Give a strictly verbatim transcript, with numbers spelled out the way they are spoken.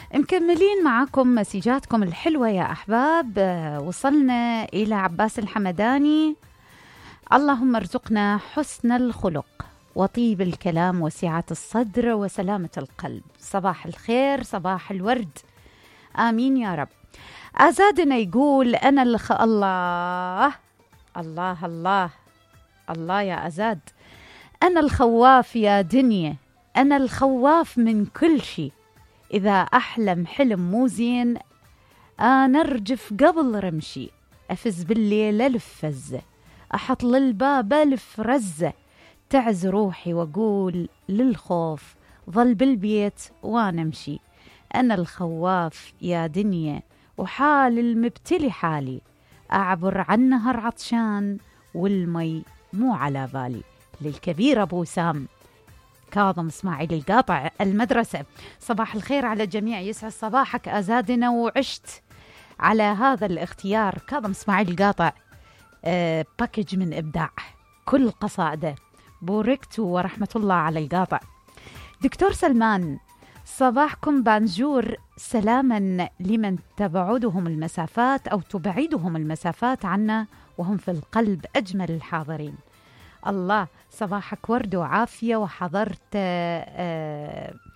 مكملين معاكم مسيجاتكم الحلوة يا أحباب. وصلنا إلى عباس الحمداني. اللهم ارزقنا حسن الخلق وطيب الكلام وسعة الصدر وسلامة القلب. صباح الخير، صباح الورد، آمين يا رب. أزادنا يقول أنا الخ... الله الله الله الله يا أزاد، أنا الخواف يا دنيا، أنا الخواف من كل شيء. إذا أحلم حلم مو زين أنا أرجف قبل رمشي، أفز بالليل ألف فزة، أحط للباب ألف رزة، تعز روحي وأقول للخوف ظل بالبيت وأنا أمشي. أنا الخواف يا دنيا وحال المبتلي حالي، أعبر عن نهر عطشان والمي مو على بالي. للكبير أبو سام كاظم اسماعيل القاطع المدرسة. صباح الخير على الجميع، يسعد صباحك أزادنا، وعشت على هذا الاختيار. كاظم اسماعيل القاطع أه باكج من إبداع، كل قصائده بوركت ورحمة الله على القاطع. دكتور سلمان صباحكم بانجور، سلاما لمن تبعدهم المسافات أو تبعدهم المسافات عنا وهم في القلب أجمل الحاضرين. الله صباحك ورد وعافية. وحضرت